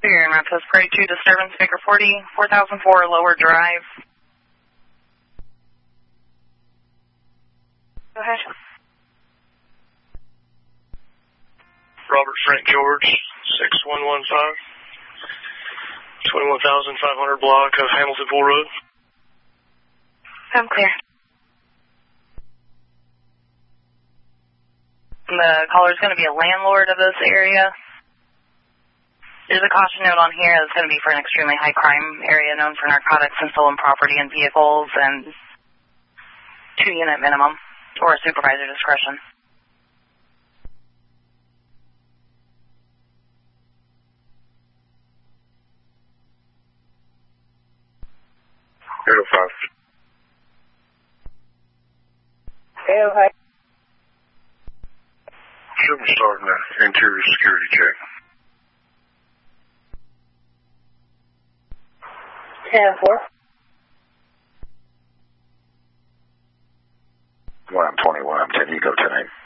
Here in Raptors Parade 2, disturbance figure 40, 4004 Lower Drive. Go ahead. Robert Frank George, 6115, 21,500 block of Hamiltonville Road. I'm clear. The caller's going to be a landlord of this area. There's a caution note on here that's going to be for an extremely high crime area known for narcotics and stolen property and vehicles and 2-unit minimum or supervisor discretion. Hi. Should be starting an interior security check. 10-4. 1, I'm 21, I'm 10, you go 10-8.